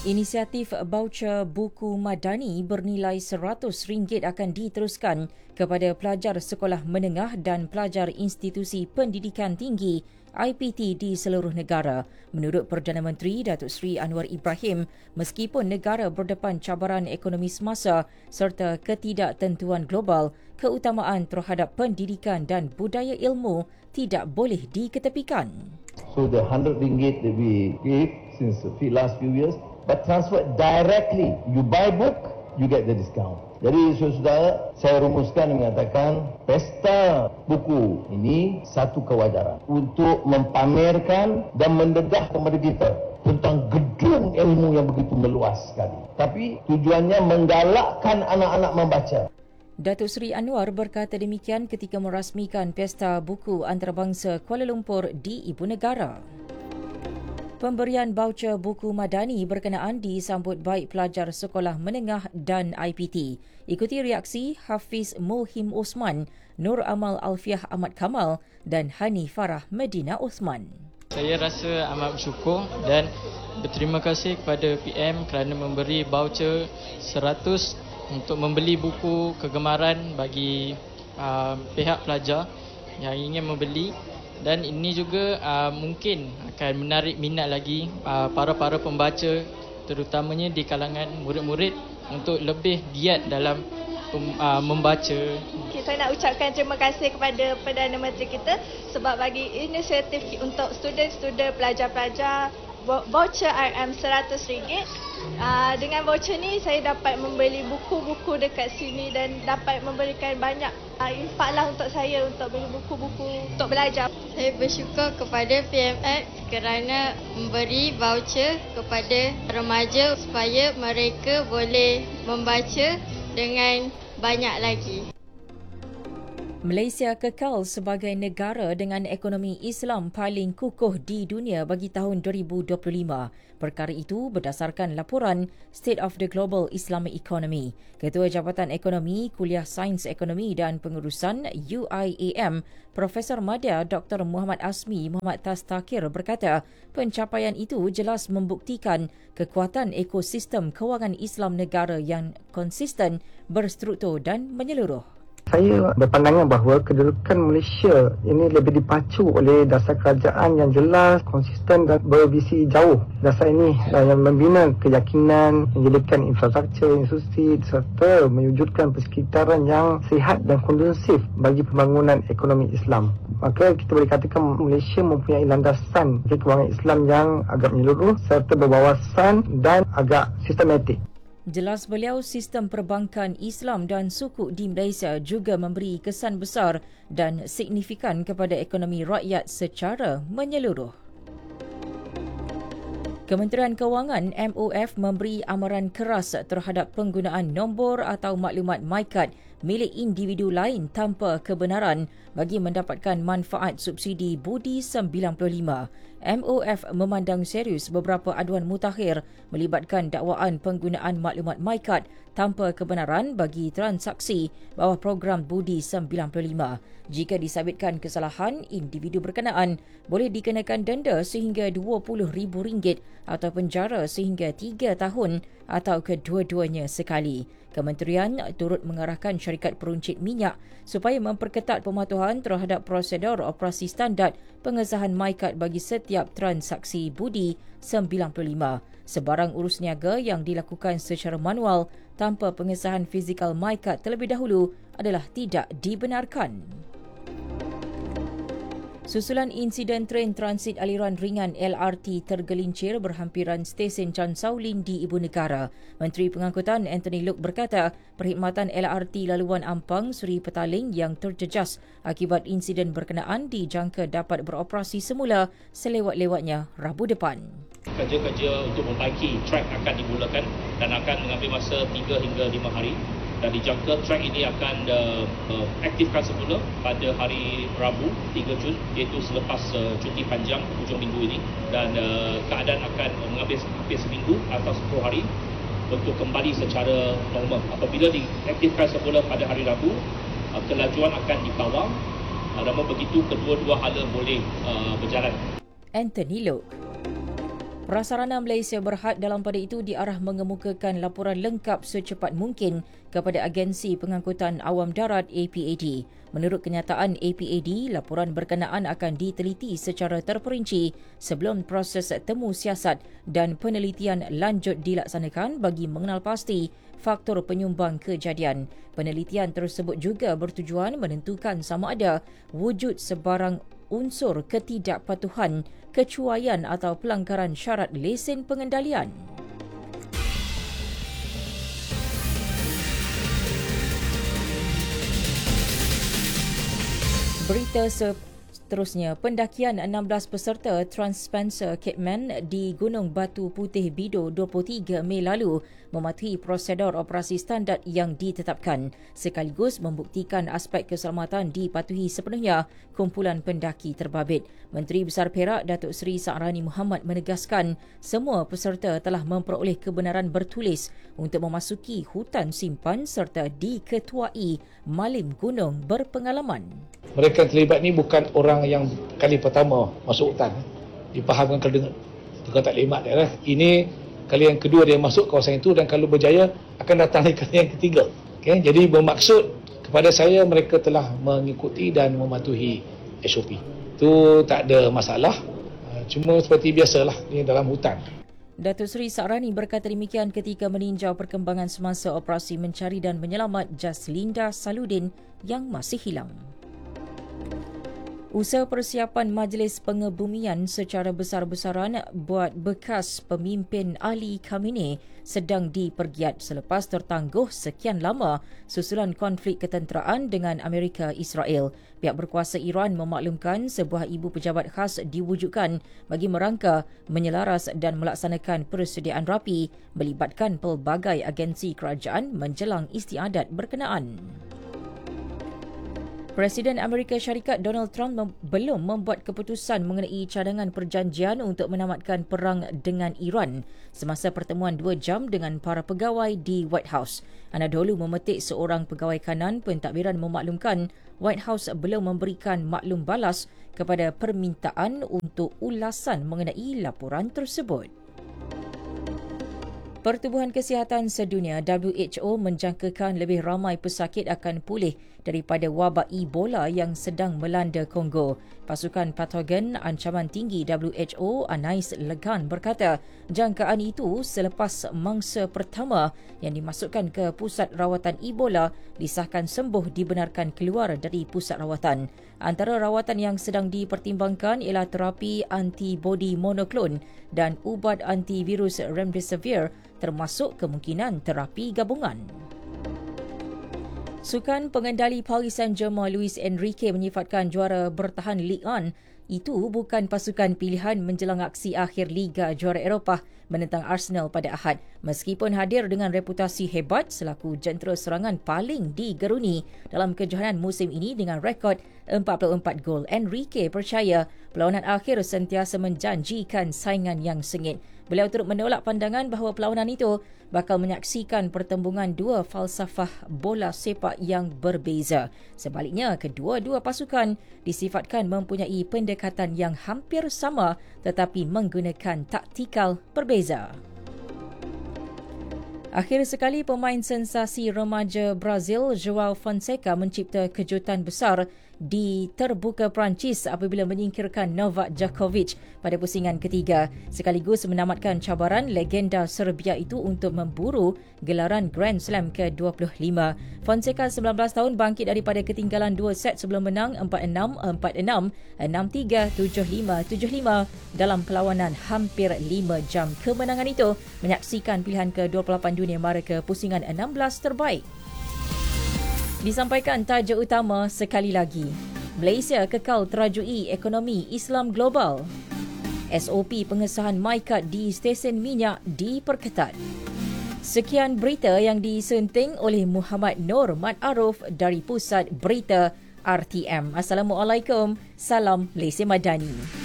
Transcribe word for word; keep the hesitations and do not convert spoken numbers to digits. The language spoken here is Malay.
Inisiatif baucer buku Madani bernilai seratus ringgit akan diteruskan kepada pelajar sekolah menengah dan pelajar institusi pendidikan tinggi I P T di seluruh negara. Menurut Perdana Menteri Datuk Seri Anwar Ibrahim, meskipun negara berdepan cabaran ekonomi semasa serta ketidaktentuan global, keutamaan terhadap pendidikan dan budaya ilmu tidak boleh diketepikan. So the one hundred ringgit that we gave since the last few years, but transferred directly. You buy book, you get the discount. Jadi saudara-saudara, saya rumuskan mengatakan pesta buku ini satu kewajaran untuk mempamerkan dan mendedah kepada kita tentang gedung ilmu yang begitu meluas sekali. Tapi tujuannya menggalakkan anak-anak membaca. Datuk Seri Anwar berkata demikian ketika merasmikan Pesta Buku Antarabangsa Kuala Lumpur di Ibu Negara. Pemberian baucer buku Madani berkenaan disambut baik pelajar sekolah menengah dan I P T. Ikuti reaksi Hafiz Mulhim Osman, Nur Amal Alfiah Ahmad Kamal dan Hani Farah Medina Osman. Saya rasa amat bersyukur dan berterima kasih kepada P M kerana memberi baucer seratus untuk membeli buku kegemaran bagi uh, pihak pelajar yang ingin membeli. Dan ini juga uh, mungkin akan menarik minat lagi uh, para-para pembaca, terutamanya di kalangan murid-murid untuk lebih giat dalam um, uh, membaca. Okay, saya nak ucapkan terima kasih kepada Perdana Menteri kita sebab bagi inisiatif untuk student-student pelajar-pelajar voucher I M seratus ringgit. Uh, dengan voucher ni saya dapat membeli buku-buku dekat sini dan dapat memberikan banyak uh, infak lah untuk saya untuk beli buku-buku untuk belajar. Saya bersyukur kepada P M X kerana memberi voucher kepada remaja supaya mereka boleh membaca dengan banyak lagi. Malaysia kekal sebagai negara dengan ekonomi Islam paling kukuh di dunia bagi tahun dua ribu dua puluh lima. Perkara itu berdasarkan laporan State of the Global Islamic Economy. Ketua Jabatan Ekonomi, Kuliah Sains Ekonomi dan Pengurusan U I A M, Profesor Madya Doktor Muhammad Asmi Muhammad Tastakir berkata, pencapaian itu jelas membuktikan kekuatan ekosistem kewangan Islam negara yang konsisten, berstruktur dan menyeluruh. Saya berpandangan bahawa kedudukan Malaysia ini lebih dipacu oleh dasar kerajaan yang jelas, konsisten dan bervisi jauh. Dasar ini yang membina keyakinan, menjadikan infrastruktur, institusi serta mewujudkan persekitaran yang sihat dan kondusif bagi pembangunan ekonomi Islam. Maka kita boleh katakan Malaysia mempunyai landasan kewangan Islam yang agak menyeluruh serta berwawasan dan agak sistematik. Jelas beliau, sistem perbankan Islam dan sukuk di Malaysia juga memberi kesan besar dan signifikan kepada ekonomi rakyat secara menyeluruh. Kementerian Kewangan M O F memberi amaran keras terhadap penggunaan nombor atau maklumat MyKad milik individu lain tanpa kebenaran bagi mendapatkan manfaat subsidi Budi sembilan puluh lima. M O F memandang serius beberapa aduan mutakhir melibatkan dakwaan penggunaan maklumat MyKad tanpa kebenaran bagi transaksi bawah program Budi sembilan puluh lima. Jika disabitkan kesalahan, individu berkenaan boleh dikenakan denda sehingga dua puluh ribu ringgit atau penjara sehingga tiga tahun atau kedua-duanya sekali. Kementerian turut mengarahkan syarikat peruncit minyak supaya memperketat pematuhan terhadap prosedur operasi standard pengesahan MyKad bagi setiap transaksi Budi sembilan puluh lima. Sebarang urus niaga yang dilakukan secara manual tanpa pengesahan fizikal MyKad terlebih dahulu adalah tidak dibenarkan. Susulan insiden tren transit aliran ringan L R T tergelincir berhampiran stesen Chan Saulin di Ibu Negara. Menteri Pengangkutan Anthony Loke berkata, perkhidmatan L R T laluan Ampang Seri Petaling yang terjejas akibat insiden berkenaan dijangka dapat beroperasi semula selewat-lewatnya Rabu depan. Kerja-kerja untuk membaiki trek akan dimulakan dan akan mengambil masa tiga hingga lima hari. Dan dijangka trek ini akan uh, uh, aktifkan semula pada hari Rabu tiga Jun, iaitu selepas uh, cuti panjang hujung minggu ini, dan uh, keadaan akan mengambil hampir seminggu atau sepuluh hari untuk kembali secara normal. Apabila diaktifkan semula pada hari Rabu, uh, kelajuan akan dikawal, uh, namun begitu kedua-dua hala boleh uh, berjalan. Anthony Loke. Prasarana Malaysia Berhad dalam pada itu diarah mengemukakan laporan lengkap secepat mungkin kepada Agensi Pengangkutan Awam Darat A P A D. Menurut kenyataan A P A D, laporan berkenaan akan diteliti secara terperinci sebelum proses temu siasat dan penelitian lanjut dilaksanakan bagi mengenal pasti faktor penyumbang kejadian. Penelitian tersebut juga bertujuan menentukan sama ada wujud sebarang unsur ketidakpatuhan, kecuaian atau pelanggaran syarat lesen pengendalian. Berita seterusnya, pendakian enam belas peserta Trans-Spencer Capeman di Gunung Batu Putih Bido dua puluh tiga Mei lalu mematuhi prosedur operasi standard yang ditetapkan sekaligus membuktikan aspek keselamatan dipatuhi sepenuhnya kumpulan pendaki terbabit. Menteri Besar Perak Datuk Seri Sa'rani Muhammad menegaskan semua peserta telah memperoleh kebenaran bertulis untuk memasuki hutan simpan serta diketuai malim gunung berpengalaman. Mereka yang terlibat ni bukan orang yang kali pertama masuk hutan. Dipahamkan kalau dengar tukar taklimat dia lah. Ini kali yang kedua dia masuk kawasan itu dan kalau berjaya akan datang lagi kali yang ketiga. Okay? Jadi bermaksud kepada saya mereka telah mengikuti dan mematuhi S O P. Itu tak ada masalah. Cuma seperti biasalah ini dalam hutan. Datuk Seri Sa'rani berkata demikian ketika meninjau perkembangan semasa operasi mencari dan menyelamat Jaslinda Saludin yang masih hilang. Usaha persiapan Majlis Pengebumian secara besar-besaran buat bekas pemimpin Ali Khamenei sedang dipergiat selepas tertangguh sekian lama susulan konflik ketenteraan dengan Amerika Israel. Pihak berkuasa Iran memaklumkan sebuah ibu pejabat khas diwujudkan bagi merangka, menyelaras dan melaksanakan persediaan rapi melibatkan pelbagai agensi kerajaan menjelang istiadat berkenaan. Presiden Amerika Syarikat Donald Trump mem- belum membuat keputusan mengenai cadangan perjanjian untuk menamatkan perang dengan Iran semasa pertemuan dua jam dengan para pegawai di White House. Anadolu memetik seorang pegawai kanan pentadbiran memaklumkan White House belum memberikan maklum balas kepada permintaan untuk ulasan mengenai laporan tersebut. Pertubuhan Kesihatan Sedunia W H O menjangkakan lebih ramai pesakit akan pulih daripada wabak Ebola yang sedang melanda Kongo. Pasukan Patogen Ancaman Tinggi W H O Anais Legan berkata jangkaan itu selepas mangsa pertama yang dimasukkan ke pusat rawatan Ebola disahkan sembuh dibenarkan keluar dari pusat rawatan. Antara rawatan yang sedang dipertimbangkan ialah terapi antibody monoklon dan ubat antivirus Remdesivir termasuk kemungkinan terapi gabungan. Sukan pengendali Paris Saint-Germain Luis Enrique menyifatkan juara bertahan Ligue satu itu bukan pasukan pilihan menjelang aksi akhir Liga Juara Eropah menentang Arsenal pada Ahad. Meskipun hadir dengan reputasi hebat selaku jentera serangan paling digeruni dalam kejohanan musim ini dengan rekod empat puluh empat gol, Enrique percaya perlawanan akhir sentiasa menjanjikan saingan yang sengit. Beliau turut menolak pandangan bahawa perlawanan itu bakal menyaksikan pertembungan dua falsafah bola sepak yang berbeza. Sebaliknya, kedua-dua pasukan disifatkan mempunyai pendekatan yang hampir sama tetapi menggunakan taktikal berbeza. Akhir sekali, pemain sensasi remaja Brazil João Fonseca mencipta kejutan besar di terbuka Perancis apabila menyingkirkan Novak Djokovic pada pusingan ketiga sekaligus menamatkan cabaran legenda Serbia itu untuk memburu gelaran Grand Slam ke dua puluh lima. Fonseca sembilan belas tahun bangkit daripada ketinggalan dua set sebelum menang empat enam, empat enam, enam tiga, tujuh lima, tujuh lima dalam perlawanan hampir lima jam. Kemenangan itu menyaksikan pilihan ke dua puluh lapan dunia mara ke pusingan enam belas terbaik. Disampaikan tajuk utama sekali lagi. Malaysia kekal terajui ekonomi Islam global. S O P pengesahan MyKad di stesen minyak diperketat. Sekian berita yang disunting oleh Muhammad Nur Mat Aruf dari Pusat Berita R T M. Assalamualaikum. Salam Malaysia Madani.